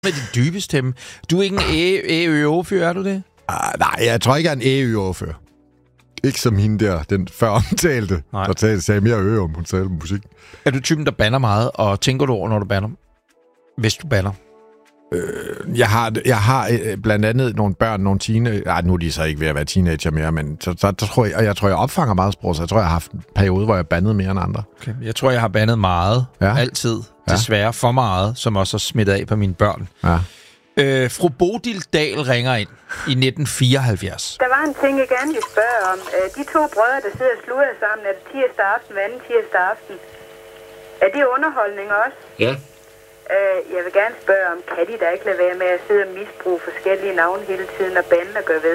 Med din dybe stemme. Du er ikke en æ-ø-å-fyr, er du det? Nej, jeg tror ikke, jeg er en æ-ø-å-fyr. Ikke som hende der, den før omtalte, der sagde mere ø om, hun talte om musik. Er du typen, der banner meget, og tænker du over, når du banner? Hvis du banner? Jeg har blandt andet nogle børn, nogle teenager. Nu er de så ikke ved at være teenager mere, men så tror jeg opfanger meget sprog, så jeg tror, jeg har haft en periode, hvor jeg bandede mere end andre. Okay. Jeg tror, jeg har bandet meget. Ja. Altid. Desværre for meget, som også har smittet af på mine børn. Ja. Fru Bodil Dahl ringer ind i 1974. Der var en ting, jeg gerne ville spørge om. De to brødre, der sidder og sluder sammen, er det tirsdag aften, hver anden tirsdag aften? Er det underholdning også? Ja. Jeg vil gerne spørge om, kan de da ikke lade være med at sidde og misbruge forskellige navne hele tiden og bande og gøre ved?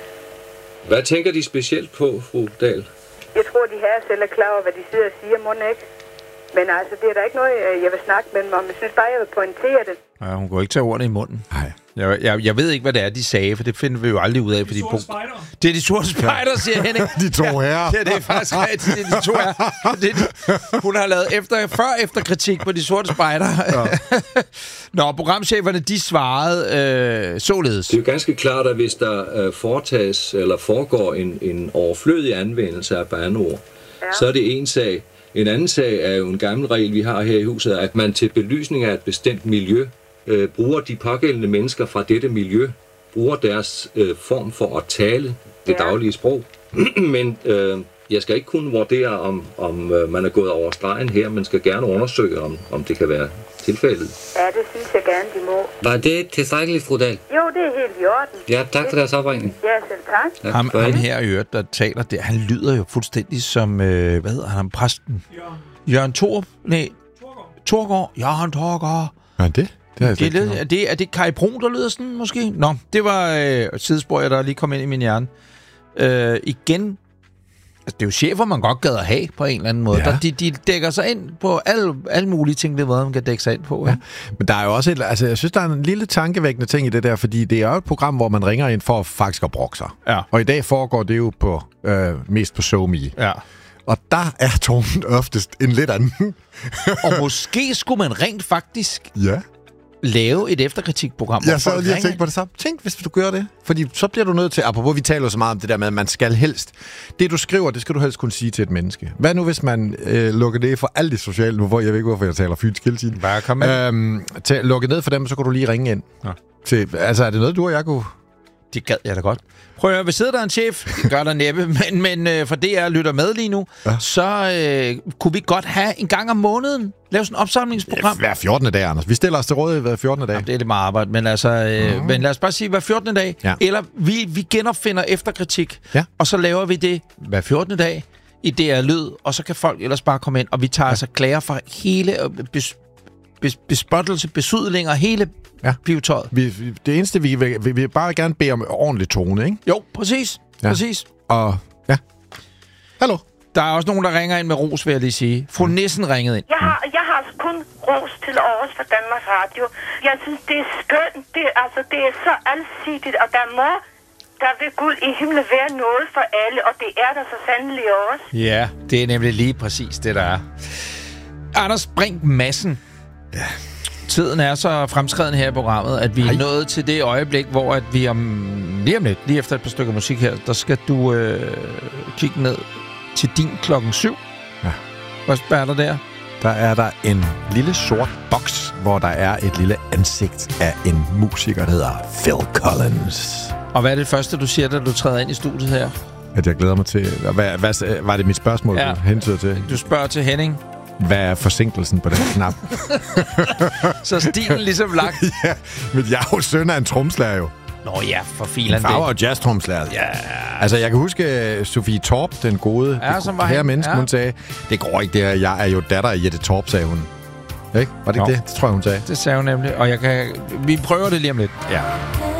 Hvad tænker de specielt på, fru Dahl? Jeg tror, de her selv er klar over, hvad de sidder og siger, må ikke? Men altså, det er der ikke noget, jeg vil snakke med dem om. Jeg synes bare, jeg vil pointere det. Ja, hun går ikke til ordene i munden. Nej. Jeg ved ikke, hvad det er, de sagde, for det finder vi jo aldrig ud af. De sorte spejder. Det er de sorte spejder, siger Henning. De to her. Ja, det er faktisk rigtigt. Det er de to her. Hun har lavet efter kritik på de sorte spejder. Ja. Nå, programcheferne, de svarede således. Det er jo ganske klart, at hvis der foretages eller foregår en overflødig anvendelse af bandeord, så er det en sag. En anden sag er jo en gammel regel, vi har her i huset, at man til belysning af et bestemt miljø bruger de pågældende mennesker fra dette miljø, bruger deres form for at tale det daglige sprog. Men jeg skal ikke kunne vurdere, om man er gået over stregen her, men skal gerne undersøge, om det kan være tilfældet. Ja, det synes jeg gerne, de må. Var det tilstrækkeligt, fru Dahl? Jo, det er helt i orden. Ja, tak for deres opringning. Ja, selv tak. Ham her i øvrigt, der taler der, han lyder jo fuldstændig som, hvad hedder han, præsten? Jørgen Thorup? Nej, Torgård. Jørgen Torgård. Ja, det? Er det Kai Brun, der lyder sådan, måske? Nå, det var sidespor, der lige kom ind i min hjerne. Igen, altså, det er jo chefer, man godt gad at have på en eller anden måde. Ja. De dækker sig ind på alle mulige ting, det måde, man kan dække sig ind på. Ja. Men der er jo også jeg synes, der er en lille tankevækkende ting i det der, fordi det er jo et program, hvor man ringer ind for faktisk at brokke sig. Ja. Og i dag foregår det jo på mest på SoMe. Ja. Og der er tonen oftest en lidt anden. Og måske skulle man rent faktisk lave et efterkritikprogram. Jeg sad lige og tænkte på det samme. Tænk, hvis du gør det. Fordi så bliver du nødt til, apropos vi taler så meget om det der med, at man skal helst. Det du skriver, det skal du helst kunne sige til et menneske. Hvad nu, hvis man lukker det for alt det sociale nu, hvor jeg ved ikke, hvorfor jeg taler fynsk hele tiden. Bare kom med. Lukke ned for dem, så kan du lige ringe ind. Ja. Til, altså, er det noget, du og jeg kunne... Det gad jeg da godt. Prøv at høre, hvis sidder der en chef, det gør der næppe, men for DR lytter med lige nu, så kunne vi godt have en gang om måneden lave sådan et opsamlingsprogram. Hver 14. dag, Anders. Vi stiller os til råd hver 14. dag. Jamen, det er lidt meget arbejde, men altså, men lad os bare sige hver 14. dag, eller vi genopfinder efterkritik, og så laver vi det hver 14. dag i DR Lyd, og så kan folk ellers bare komme ind, og vi tager altså klager fra hele bespottelse, besydlinger, hele pivetøjet. Det eneste, vi vil bare gerne bede om ordentlig tone, ikke? Jo, præcis. Præcis. Og, hallo? Der er også nogen, der ringer ind med ros, vil jeg lige sige. Fru Nissen ringede ind. Jeg har altså kun ros til års for Danmarks Radio. Jeg synes, det er skønt. Det er så alsidigt, og der vil Gud i himlen være noget for alle, og det er der så sandelig også. Ja, det er nemlig lige præcis det, der er. Anders Brink Madsen. Ja. Tiden er så fremskreden her i programmet, at vi er nået til det øjeblik, hvor at vi lige om lidt, lige efter et par stykker musik her, der skal du kigge ned til din 7:00. Ja. Hvad er der der? Der er der en lille sort boks, hvor der er et lille ansigt af en musiker, der hedder Phil Collins. Og hvad er det første, du siger, da du træder ind i studiet her? At jeg glæder mig til... Hvad var det mit spørgsmål, du hentyder til? Du spørger til Henning. Hvad er forsinkelsen på den knap? Så stilen ligesom lagt. Ja, men jeg er jo søn af en tromslager jo. Nå ja, for filan det. Far var jo jazz-tromslager. Ja. Altså, jeg kan huske Sofie Torp, den gode her menneske, hun sagde, det går ikke det her, jeg er jo datter af Jette Torp, sagde hun. Ikke? Var det ikke det? Det tror jeg, hun sagde. Det sagde hun nemlig, og vi prøver det lige om lidt. Ja.